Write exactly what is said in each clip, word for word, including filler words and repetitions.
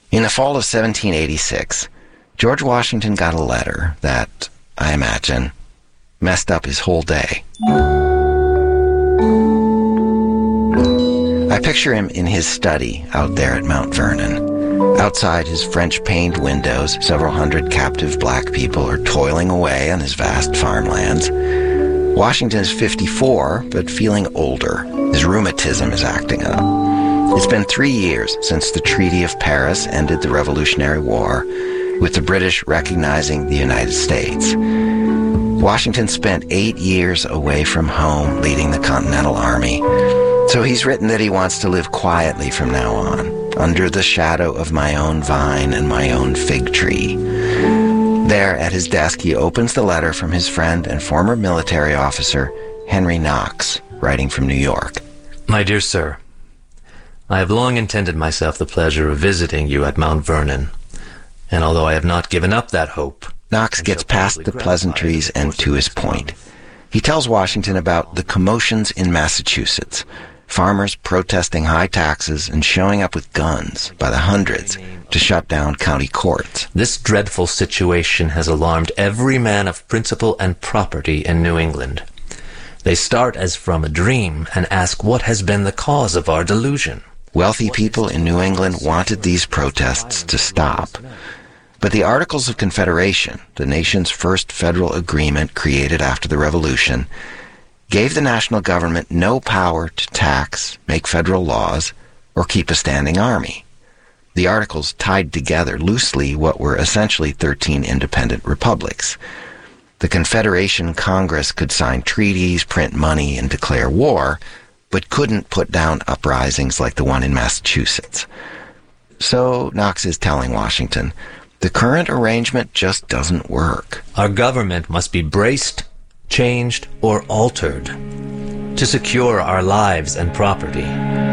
In the fall of seventeen eighty-six, George Washington got a letter that, I imagine, messed up his whole day. I picture him in his study out there at Mount Vernon. Outside his French-paned windows, several hundred captive black people are toiling away on his vast farmlands. Washington is fifty-four, but feeling older. His rheumatism is acting up. It's been three years since the Treaty of Paris ended the Revolutionary War, with the British recognizing the United States. Washington spent eight years away from home leading the Continental Army, so he's written that he wants to live quietly from now on, under the shadow of my own vine and my own fig tree. There, at his desk, he opens the letter from his friend and former military officer, Henry Knox, writing from New York. My dear sir, I have long intended myself the pleasure of visiting you at Mount Vernon, and although I have not given up that hope... Knox gets past the pleasantries and to his point. He tells Washington about the commotions in Massachusetts, farmers protesting high taxes and showing up with guns by the hundreds to shut down county courts. This dreadful situation has alarmed every man of principle and property in New England. They start as from a dream and ask what has been the cause of our delusion. Wealthy people in New England wanted these protests to stop. But the Articles of Confederation, the nation's first federal agreement created after the Revolution, gave the national government no power to tax, make federal laws, or keep a standing army. The Articles tied together loosely what were essentially thirteen independent republics. The Confederation Congress could sign treaties, print money, and declare war, but couldn't put down uprisings like the one in Massachusetts. So Knox is telling Washington, the current arrangement just doesn't work. Our government must be braced, changed, or altered to secure our lives and property.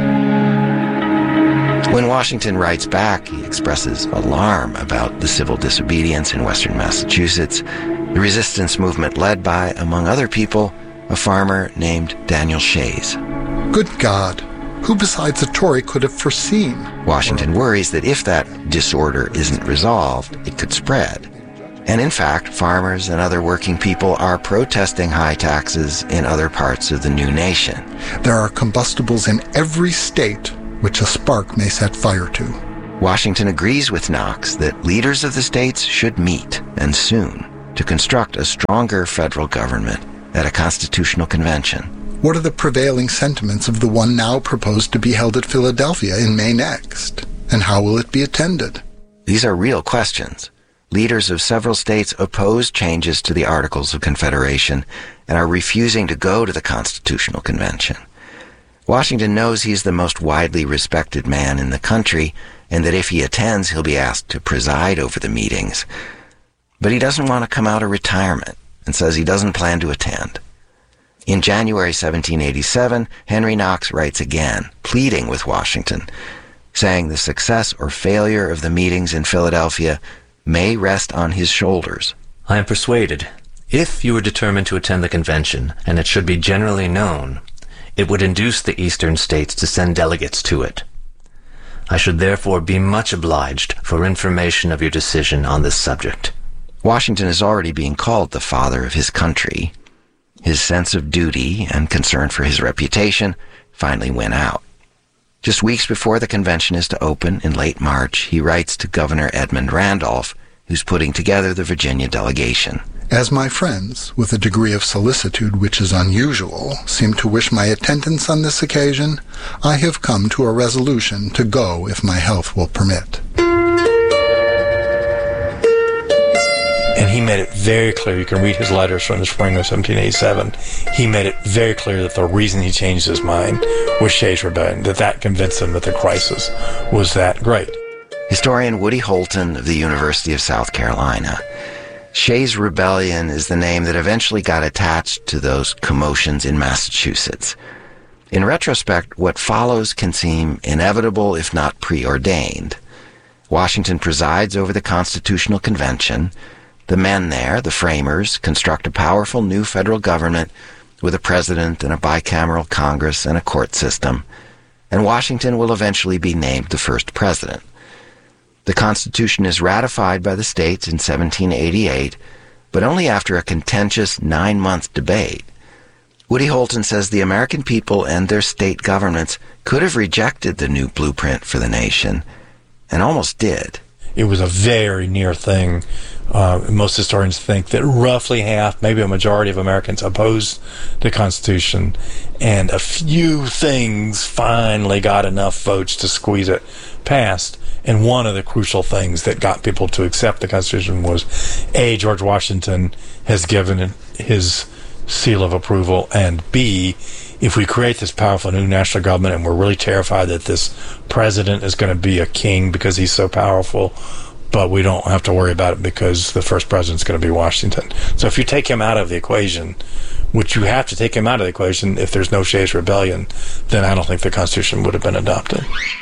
When Washington writes back, he expresses alarm about the civil disobedience in western Massachusetts, the resistance movement led by, among other people, a farmer named Daniel Shays. Good God, who besides a Tory could have foreseen? Washington worries that if that disorder isn't resolved, it could spread. And in fact, farmers and other working people are protesting high taxes in other parts of the new nation. There are combustibles in every state which a spark may set fire to. Washington agrees with Knox that leaders of the states should meet, and soon, to construct a stronger federal government at a constitutional convention. What are the prevailing sentiments of the one now proposed to be held at Philadelphia in May next? And how will it be attended? These are real questions. Leaders of several states oppose changes to the Articles of Confederation and are refusing to go to the Constitutional Convention. Washington knows he's the most widely respected man in the country, and that if he attends, he'll be asked to preside over the meetings. But he doesn't want to come out of retirement and says he doesn't plan to attend. In January seventeen eighty-seven, Henry Knox writes again, pleading with Washington, saying the success or failure of the meetings in Philadelphia may rest on his shoulders. I am persuaded, if you were determined to attend the convention, and it should be generally known, it would induce the eastern states to send delegates to it. I should therefore be much obliged for information of your decision on this subject. Washington is already being called the father of his country. His sense of duty and concern for his reputation finally win out. Just weeks before the convention is to open in late March, he writes to Governor Edmund Randolph, who's putting together the Virginia delegation. As my friends, with a degree of solicitude which is unusual, seem to wish my attendance on this occasion, I have come to a resolution to go if my health will permit. And he made it very clear, you can read his letters from the spring of seventeen eighty-seven, he made it very clear that the reason he changed his mind was Shays' Rebellion, that that convinced him that the crisis was that great. Historian Woody Holton of the University of South Carolina. Shays' Rebellion is the name that eventually got attached to those commotions in Massachusetts. In retrospect, what follows can seem inevitable if not preordained. Washington presides over the Constitutional Convention. The men there, the framers, construct a powerful new federal government with a president and a bicameral Congress and a court system, and Washington will eventually be named the first president. The Constitution is ratified by the states in seventeen eighty-eight, but only after a contentious nine-month debate. Woody Holton says the American people and their state governments could have rejected the new blueprint for the nation, and almost did. It was a very near thing. Uh, most historians think that roughly half, maybe a majority of Americans opposed the Constitution, and a few things finally got enough votes to squeeze it past. And one of the crucial things that got people to accept the Constitution was, A, George Washington has given his seal of approval, and B, if we create this powerful new national government and we're really terrified that this president is going to be a king because he's so powerful, but we don't have to worry about it because the first president's going to be Washington. So if you take him out of the equation, which you have to take him out of the equation if there's no Shays Rebellion, then I don't think the Constitution would have been adopted.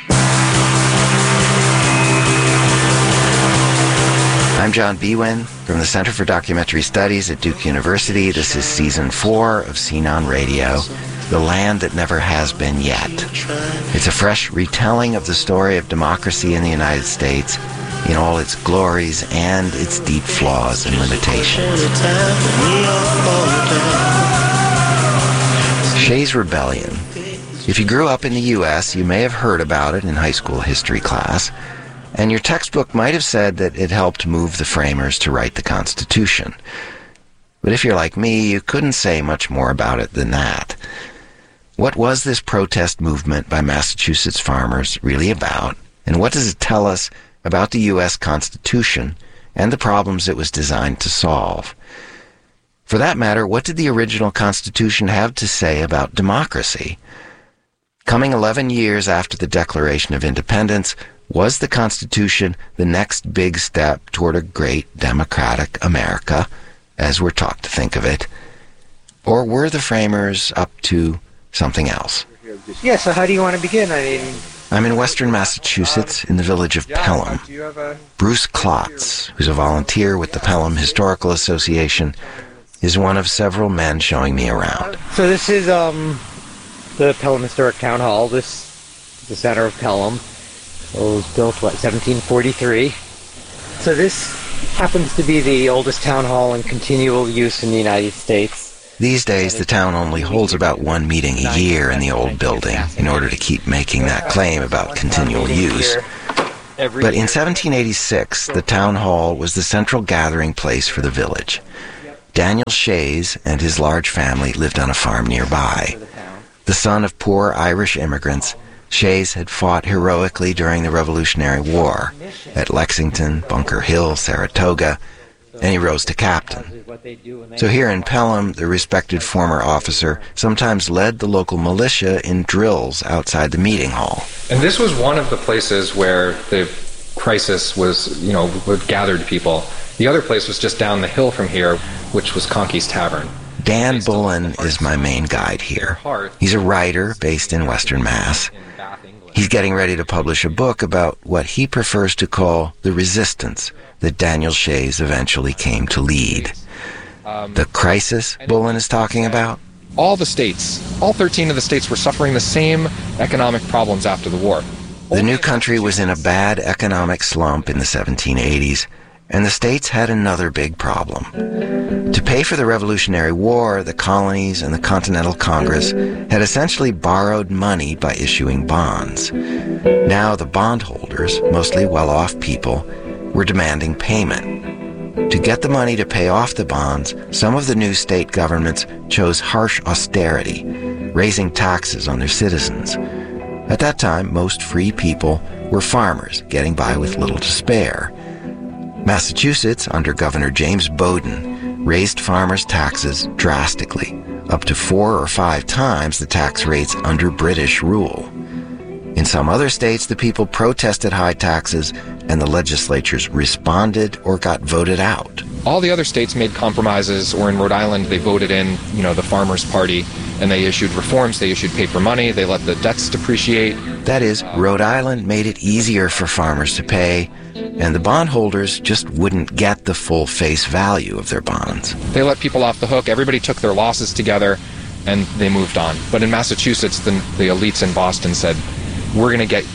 I'm John Biewen from the Center for Documentary Studies at Duke University. This is Season four of Scene on Radio, The Land That Never Has Been Yet. It's a fresh retelling of the story of democracy in the United States in all its glories and its deep flaws and limitations. Shays Rebellion. If you grew up in the U S, you may have heard about it in high school history class, and your textbook might have said that it helped move the framers to write the Constitution. But if you're like me, you couldn't say much more about it than that. What was this protest movement by Massachusetts farmers really about, and what does it tell us about the U S Constitution and the problems it was designed to solve? For that matter, what did the original Constitution have to say about democracy? Coming eleven years after the Declaration of Independence, was the Constitution the next big step toward a great democratic America, as we're taught to think of it? Or were the framers up to something else? Yeah, so how do you want to begin? I mean... I'm in western Massachusetts, in the village of Pelham. Bruce Klotz, who's a volunteer with the Pelham Historical Association, is one of several men showing me around. So this is um, the Pelham Historic Town Hall. This is the center of Pelham. It was built, what, seventeen forty-three? So this happens to be the oldest town hall in continual use in the United States. These days, the town only holds about one meeting a year in the old building in order to keep making that claim about continual use. But in seventeen eighty-six, the town hall was the central gathering place for the village. Daniel Shays and his large family lived on a farm nearby. The son of poor Irish immigrants, Shays had fought heroically during the Revolutionary War at Lexington, Bunker Hill, Saratoga, and he rose to captain. So here in Pelham, the respected former officer sometimes led the local militia in drills outside the meeting hall. And this was one of the places where the crisis was, you know, gathered people. The other place was just down the hill from here, which was Conkey's Tavern. Dan Bullen is my main guide here. He's a writer based in Western Mass. He's getting ready to publish a book about what he prefers to call the resistance that Daniel Shays eventually came to lead. The crisis Bullen is talking about? All the states, all thirteen of the states were suffering the same economic problems after the war. The new country was in a bad economic slump in the seventeen eighties, and the states had another big problem. To pay for the Revolutionary War, the colonies and the Continental Congress had essentially borrowed money by issuing bonds. Now the bondholders, mostly well-off people, were demanding payment. To get the money to pay off the bonds, some of the new state governments chose harsh austerity, raising taxes on their citizens. At that time, most free people were farmers, getting by with little to spare. Massachusetts, under Governor James Bowdoin, raised farmers' taxes drastically, up to four or five times the tax rates under British rule. In some other states, the people protested high taxes, and the legislatures responded or got voted out. All the other states made compromises, or in Rhode Island, they voted in, you know, the Farmers' Party, and they issued reforms, they issued paper money, they let the debts depreciate. That is, Rhode Island made it easier for farmers to pay, and the bondholders just wouldn't get the full face value of their bonds. They let people off the hook, everybody took their losses together, and they moved on. But in Massachusetts, the, the elites in Boston said, we're going to get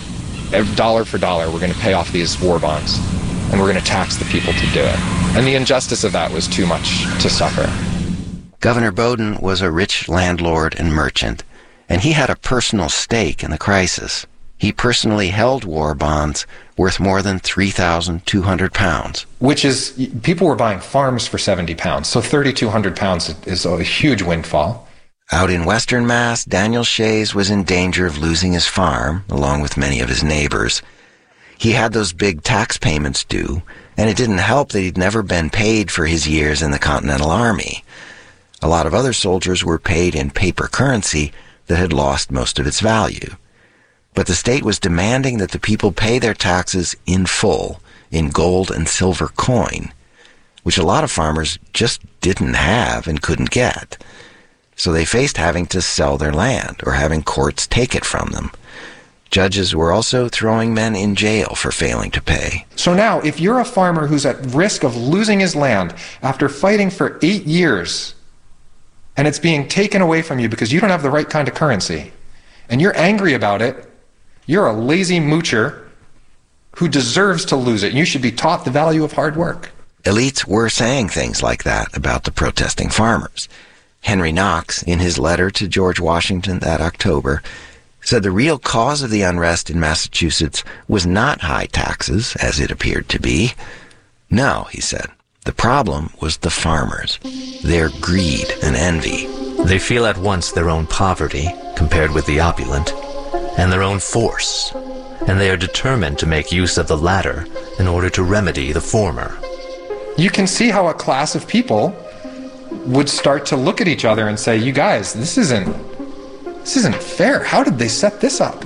dollar for dollar, we're going to pay off these war bonds, and we're going to tax the people to do it. And the injustice of that was too much to suffer. Governor Bowdoin was a rich landlord and merchant, and he had a personal stake in the crisis. He personally held war bonds worth more than three thousand two hundred pounds. Which is, people were buying farms for seventy pounds, so three thousand two hundred pounds is a huge windfall. Out in Western Mass, Daniel Shays was in danger of losing his farm, along with many of his neighbors. He had those big tax payments due, and it didn't help that he'd never been paid for his years in the Continental Army. A lot of other soldiers were paid in paper currency that had lost most of its value. But the state was demanding that the people pay their taxes in full, in gold and silver coin, which a lot of farmers just didn't have and couldn't get. So they faced having to sell their land or having courts take it from them. Judges were also throwing men in jail for failing to pay. So now, if you're a farmer who's at risk of losing his land after fighting for eight years, and it's being taken away from you because you don't have the right kind of currency, and you're angry about it, you're a lazy moocher who deserves to lose it. And you should be taught the value of hard work. Elites were saying things like that about the protesting farmers. Henry Knox, in his letter to George Washington that October, said the real cause of the unrest in Massachusetts was not high taxes, as it appeared to be. No, he said, the problem was the farmers, their greed and envy. They feel at once their own poverty, compared with the opulent, and their own force, and they are determined to make use of the latter in order to remedy the former. You can see how a class of people would start to look at each other and say, you guys, this isn't, this isn't fair. How did they set this up?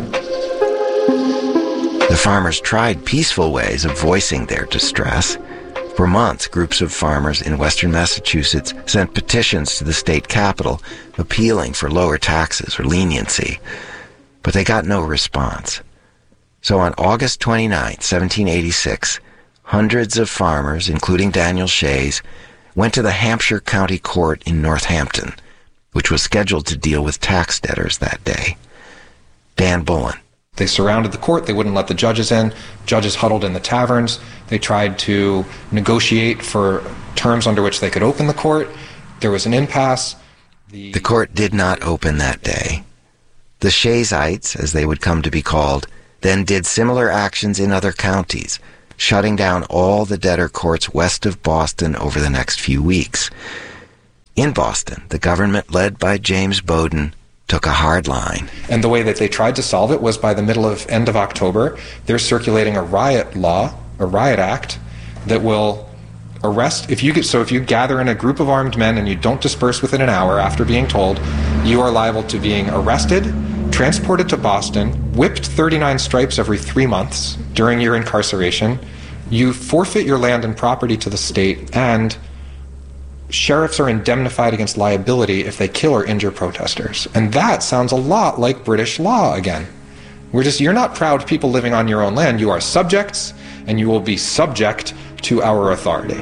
The farmers tried peaceful ways of voicing their distress. For months, groups of farmers in western Massachusetts sent petitions to the state capitol appealing for lower taxes or leniency, but they got no response. So on August twenty-ninth, seventeen eighty-six, hundreds of farmers, including Daniel Shays, went to the Hampshire County Court in Northampton, which was scheduled to deal with tax debtors that day. Dan Bullen. They surrounded the court. They wouldn't let the judges in. Judges huddled in the taverns. They tried to negotiate for terms under which they could open the court. There was an impasse. The, the court did not open that day. The Shaysites, as they would come to be called, then did similar actions in other counties, shutting down all the debtor courts west of Boston over the next few weeks. In Boston, the government, led by James Bowdoin, took a hard line. And the way that they tried to solve it was by the middle of end of October, they're circulating a riot law, a riot act, that will arrest, if you get, so if you gather in a group of armed men and you don't disperse within an hour after being told, you are liable to being arrested, transported to Boston, whipped thirty-nine stripes every three months during your incarceration, you forfeit your land and property to the state, and sheriffs are indemnified against liability if they kill or injure protesters. And that sounds a lot like British law again. We're just, you're not proud people living on your own land. You are subjects, and you will be subject to our authority.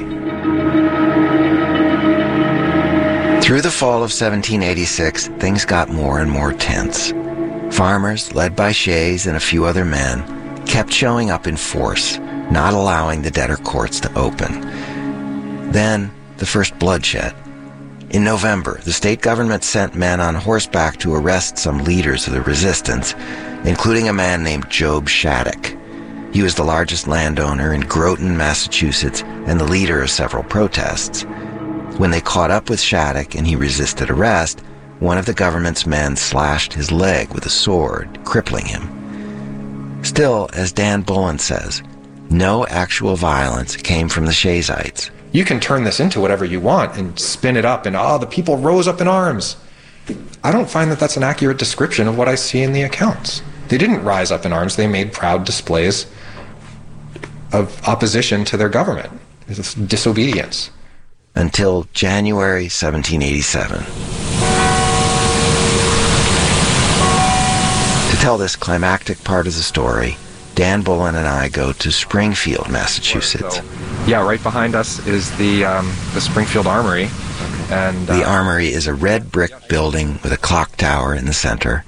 Through the fall of seventeen eighty-six, things got more and more tense. Farmers, led by Shays and a few other men, kept showing up in force, not allowing the debtor courts to open. Then, the first bloodshed. In November, the state government sent men on horseback to arrest some leaders of the resistance, including a man named Job Shattuck. He was the largest landowner in Groton, Massachusetts, and the leader of several protests. When they caught up with Shattuck and he resisted arrest, one of the government's men slashed his leg with a sword, crippling him. Still, as Dan Bullen says, no actual violence came from the Shaysites. You can turn this into whatever you want and spin it up and, oh, the people rose up in arms. I don't find that that's an accurate description of what I see in the accounts. They didn't rise up in arms. They made proud displays of opposition to their government. It's disobedience. Until January seventeen eighty-seven. To tell this climactic part of the story, Dan Bullen and I go to Springfield, Massachusetts. Yeah, right behind us is the um, the Springfield Armory. And uh, the Armory is a red brick building with a clock tower in the center.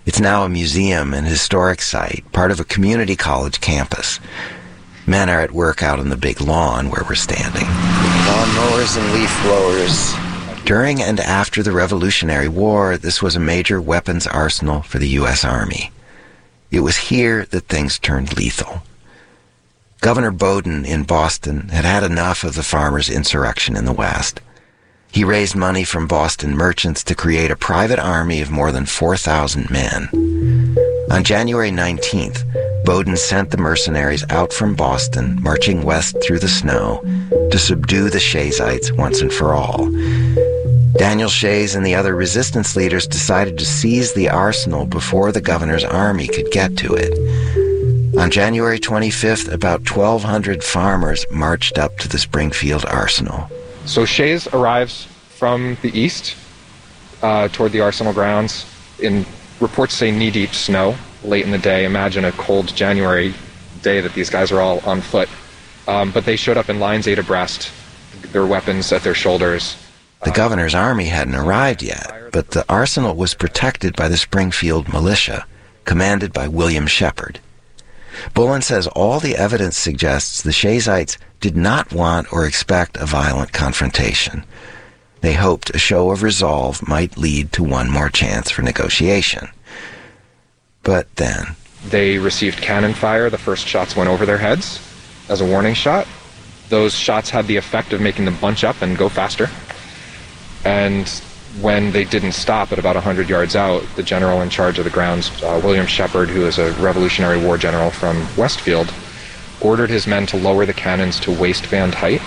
It's now a museum and historic site, part of a community college campus. Men are at work out on the big lawn where we're standing. Lawn mowers and leaf blowers. During and after the Revolutionary War, this was a major weapons arsenal for the U S Army. It was here that things turned lethal. Governor Bowdoin in Boston had had enough of the farmers' insurrection in the West. He raised money from Boston merchants to create a private army of more than four thousand men. On January nineteenth, Bowdoin sent the mercenaries out from Boston, marching west through the snow, to subdue the Shays'ites once and for all. Daniel Shays and the other resistance leaders decided to seize the arsenal before the governor's army could get to it. On January twenty-fifth, about twelve hundred farmers marched up to the Springfield arsenal. So Shays arrives from the east uh, toward the arsenal grounds in, reports say, knee-deep snow late in the day. Imagine a cold January day that these guys are all on foot. Um, but they showed up in lines eight abreast, their weapons at their shoulders. The governor's army hadn't arrived yet, but the arsenal was protected by the Springfield militia, commanded by William Shepard. Bullen says all the evidence suggests the Shays'ites did not want or expect a violent confrontation. They hoped a show of resolve might lead to one more chance for negotiation. But then... They received cannon fire. The first shots went over their heads as a warning shot. Those shots had the effect of making them bunch up and go faster. And when they didn't stop at about one hundred yards out, the general in charge of the grounds, uh, William Shepard, who is a Revolutionary War general from Westfield, ordered his men to lower the cannons to waistband height.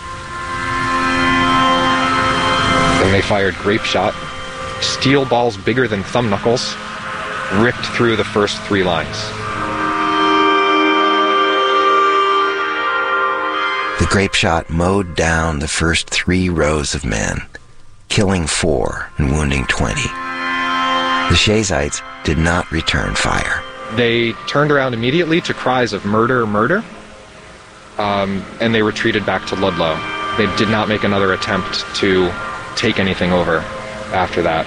Then they fired grape shot. Steel balls bigger than thumb knuckles ripped through the first three lines. The grape shot mowed down the first three rows of men, killing four and wounding twenty. The Shays'ites did not return fire. They turned around immediately to cries of murder, murder, um, and they retreated back to Ludlow. They did not make another attempt to take anything over after that.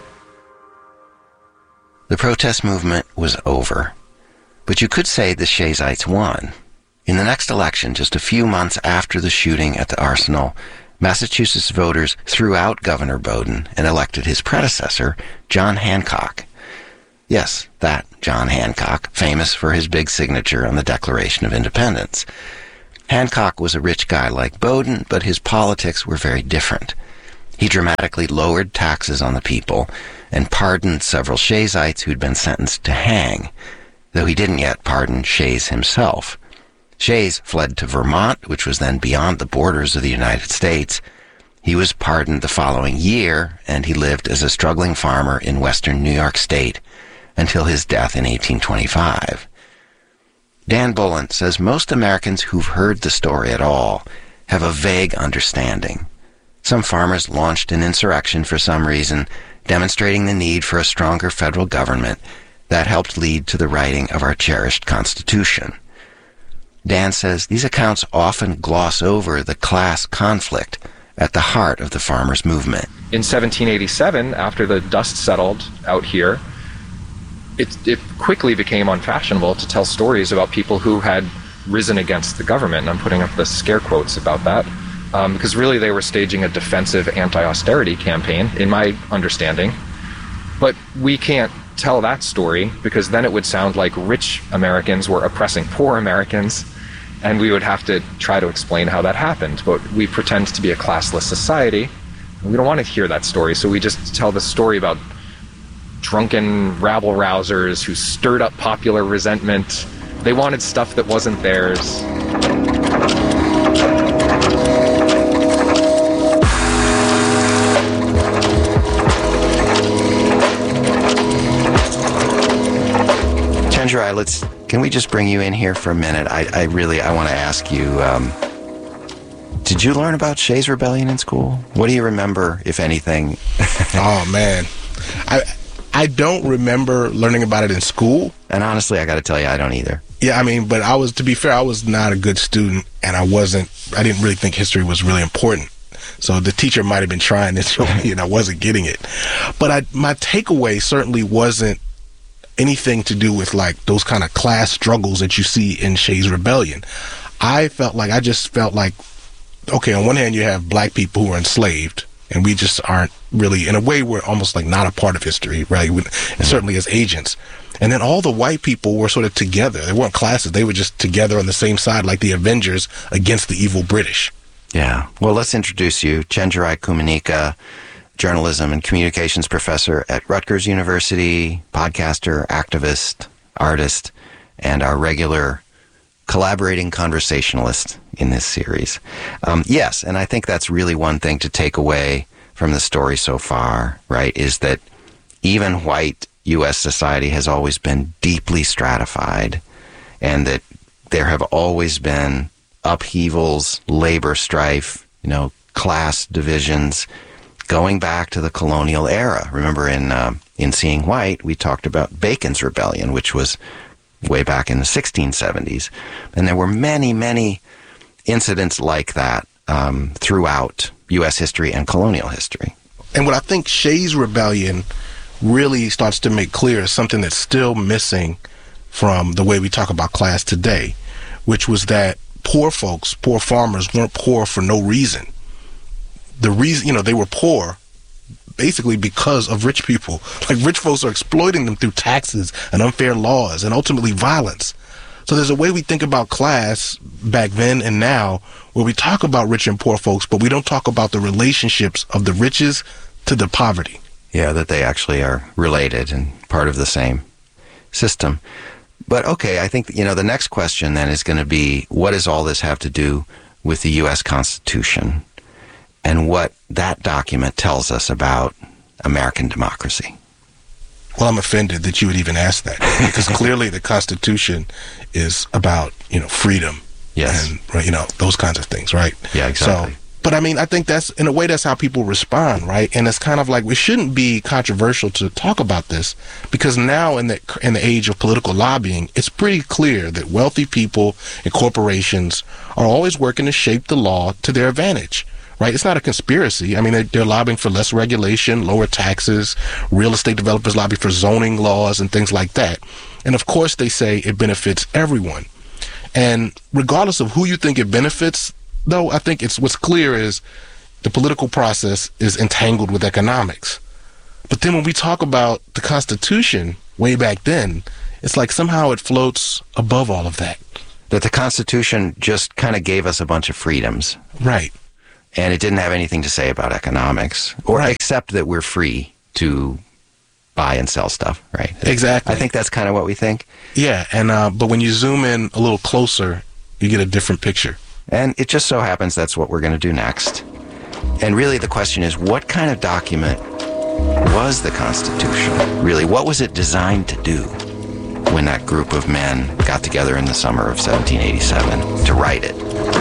The protest movement was over, but you could say the Shays'ites won. In the next election, just a few months after the shooting at the arsenal, Massachusetts voters threw out Governor Bowdoin and elected his predecessor, John Hancock. Yes, that John Hancock, famous for his big signature on the Declaration of Independence. Hancock was a rich guy like Bowdoin, but his politics were very different. He dramatically lowered taxes on the people and pardoned several Shays'ites who'd been sentenced to hang, though he didn't yet pardon Shays himself. Shays fled to Vermont, which was then beyond the borders of the United States. He was pardoned the following year, and he lived as a struggling farmer in western New York State until his death in eighteen twenty-five. Dan Bullen says most Americans who've heard the story at all have a vague understanding. Some farmers launched an insurrection for some reason, demonstrating the need for a stronger federal government that helped lead to the writing of our cherished Constitution. Dan says these accounts often gloss over the class conflict at the heart of the farmers' movement. In seventeen eighty-seven, after the dust settled out here, it, it quickly became unfashionable to tell stories about people who had risen against the government, and I'm putting up the scare quotes about that, um, because really they were staging a defensive anti-austerity campaign, in my understanding. But we can't tell that story, because then it would sound like rich Americans were oppressing poor Americans, and we would have to try to explain how that happened. But we pretend to be a classless society, and we don't want to hear that story, so we just tell the story about drunken rabble-rousers who stirred up popular resentment. They wanted stuff that wasn't theirs. Chenjerai, let's, can we just bring you in here for a minute? I, I really, I want to ask you, um, did you learn about Shays Rebellion in school? What do you remember, if anything? Oh, man. I I don't remember learning about it in school. And honestly, I got to tell you, I don't either. Yeah, I mean, but I was, to be fair, I was not a good student, and I wasn't, I didn't really think history was really important. So the teacher might have been trying to show me, and I wasn't getting it. But I, my takeaway certainly wasn't anything to do with like those kind of class struggles that you see in Shays Rebellion. I felt like, I just felt like, okay, on one hand you have black people who are enslaved, and we just aren't really, in a way, we're almost like not a part of history, right? We, and certainly as agents. And then all the white people were sort of together. They weren't classes. They were just together on the same side, like the Avengers against the evil British. Yeah. Well, let's introduce you. Chenjerai Kumanyika, journalism and communications professor at Rutgers University, podcaster, activist, artist, and our regular collaborating conversationalist in this series. Um, yes, and I think that's really one thing to take away from the story so far, right, is that even white U S society has always been deeply stratified, and that there have always been upheavals, labor strife, you know, class divisions, going back to the colonial era. Remember in uh, in Seeing White, we talked about Bacon's Rebellion, which was way back in the sixteen seventies. And there were many, many incidents like that um, throughout U S history and colonial history. And what I think Shays Rebellion really starts to make clear is something that's still missing from the way we talk about class today, which was that poor folks, poor farmers, weren't poor for no reason. The reason, you know, they were poor basically because of rich people. Like, rich folks are exploiting them through taxes and unfair laws and ultimately violence. So there's a way we think about class back then and now where we talk about rich and poor folks, but we don't talk about the relationships of the riches to the poverty. Yeah, that they actually are related and part of the same system. But okay, I think, you know, the next question then is going to be, what does all this have to do with the U S Constitution and what that document tells us about American democracy? Well, I'm offended that you would even ask that, because clearly the Constitution is about, you know, freedom. Yes. And, you know, those kinds of things, right? Yeah, exactly. So, but I mean, I think that's, in a way, that's how people respond, right? And it's kind of like, we shouldn't be controversial to talk about this, because now in the, in the age of political lobbying, it's pretty clear that wealthy people and corporations are always working to shape the law to their advantage. Right? It's not a conspiracy. I mean, they're, they're lobbying for less regulation, lower taxes. Real estate developers lobby for zoning laws and things like that. And of course, they say it benefits everyone. And regardless of who you think it benefits, though, I think it's what's clear is the political process is entangled with economics. But then when we talk about the Constitution way back then, it's like somehow it floats above all of that. That the Constitution just kind of gave us a bunch of freedoms. Right. And it didn't have anything to say about economics, or right. except that we're free to buy and sell stuff, right? Exactly. I think that's kind of what we think. Yeah, and uh, but when you zoom in a little closer, you get a different picture. And it just so happens that's what we're going to do next. And really the question is, what kind of document was the Constitution? Really, what was it designed to do when that group of men got together in the summer of seventeen eighty-seven to write it?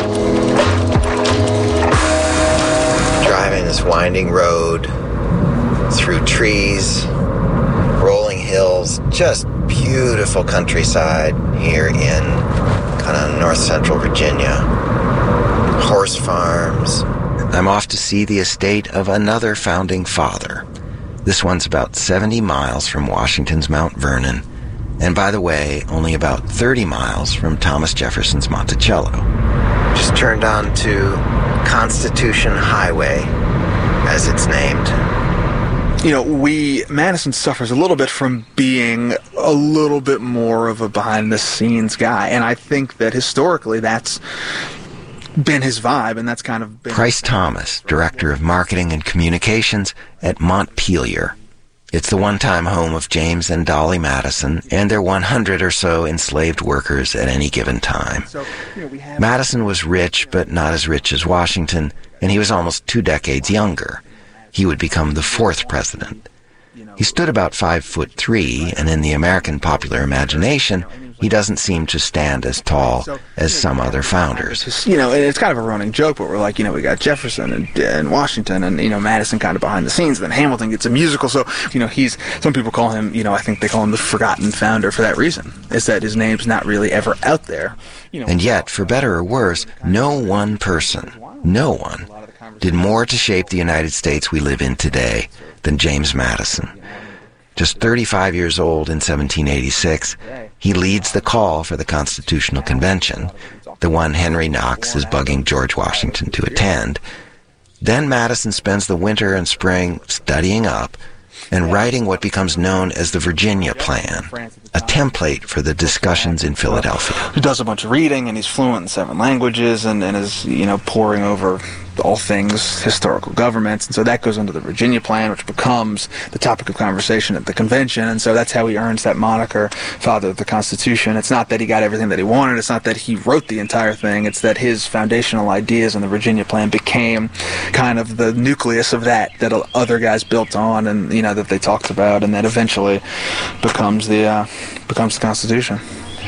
Driving this winding road through trees, rolling hills, just beautiful countryside here in kind of north central Virginia. Horse farms. I'm off to see the estate of another founding father. This one's about seventy miles from Washington's Mount Vernon, and by the way, only about thirty miles from Thomas Jefferson's Monticello. Just turned on to Constitution Highway, as it's named. You know, we, Madison suffers a little bit from being a little bit more of a behind-the-scenes guy, and I think that historically that's been his vibe, and that's kind of been... Price Thomas, Director of Marketing and Communications at Montpelier. It's the one-time home of James and Dolly Madison and their one hundred or so enslaved workers at any given time. So, you know, we have... Madison was rich, but not as rich as Washington, and he was almost two decades younger. He would become the fourth president. He stood about five foot three, and in the American popular imagination, he doesn't seem to stand as tall as some other founders. You know, it's kind of a running joke, but we're like, you know, we got Jefferson and, and Washington and, you know, Madison kind of behind the scenes. Then Hamilton gets a musical. So, you know, he's, some people call him, you know, I think they call him the forgotten founder for that reason, is that his name's not really ever out there. You know, and yet, for better or worse, no one person, no one, did more to shape the United States we live in today than James Madison. Just thirty-five years old in seventeen eighty-six, he leads the call for the Constitutional Convention, the one Henry Knox is bugging George Washington to attend. Then Madison spends the winter and spring studying up and writing what becomes known as the Virginia Plan, a template for the discussions in Philadelphia. He does a bunch of reading, and he's fluent in seven languages, and, and is, you know, poring over all things historical governments, and so that goes into the Virginia Plan, which becomes the topic of conversation at the convention, and so that's how he earns that moniker, Father of the Constitution. It's not that he got everything that he wanted, it's not that he wrote the entire thing, it's that his foundational ideas in the Virginia Plan became kind of the nucleus of that, that other guys built on, and, you know, that they talked about, and that eventually becomes the, uh, becomes the Constitution.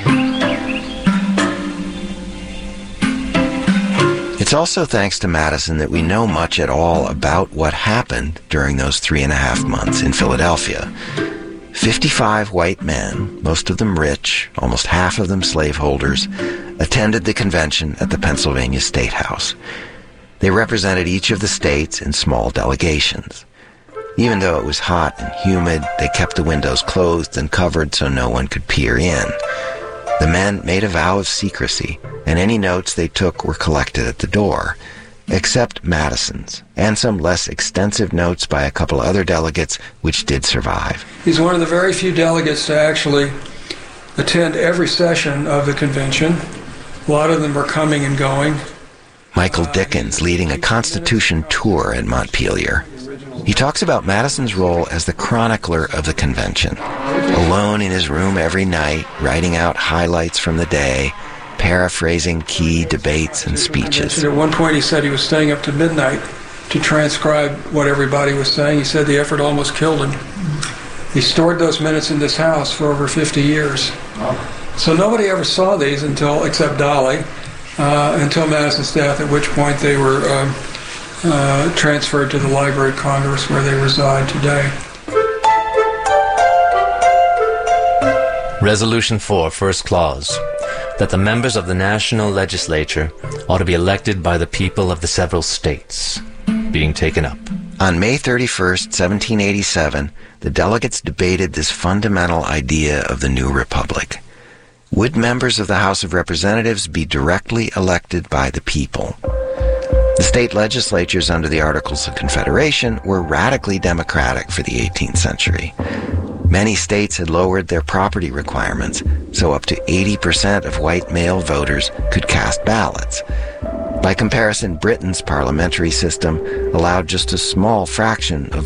It's also thanks to Madison that we know much at all about what happened during those three and a half months in Philadelphia. Fifty-five white men, most of them rich, almost half of them slaveholders, attended the convention at the Pennsylvania State House. They represented each of the states in small delegations. Even though it was hot and humid, they kept the windows closed and covered so no one could peer in. The men made a vow of secrecy, and any notes they took were collected at the door, except Madison's, and some less extensive notes by a couple other delegates, which did survive. He's one of the very few delegates to actually attend every session of the convention. A lot of them are coming and going. Michael Dickens leading a Constitution tour at Montpelier. He talks about Madison's role as the chronicler of the convention, alone in his room every night, writing out highlights from the day, paraphrasing key debates and speeches. At one point he said he was staying up to midnight to transcribe what everybody was saying. He said the effort almost killed him. He stored those minutes in this house for over fifty years. So nobody ever saw these until, except Dolly, uh, until Madison's death, at which point they were uh, uh, transferred to the Library of Congress, where they reside today. Resolution four, first clause, that the members of the national legislature ought to be elected by the people of the several states, being taken up. On May thirty-first, seventeen eighty-seven, the delegates debated this fundamental idea of the new republic. Would members of the House of Representatives be directly elected by the people? The state legislatures under the Articles of Confederation were radically democratic for the eighteenth century. Many states had lowered their property requirements, so up to eighty percent of white male voters could cast ballots. By comparison, Britain's parliamentary system allowed just a small fraction of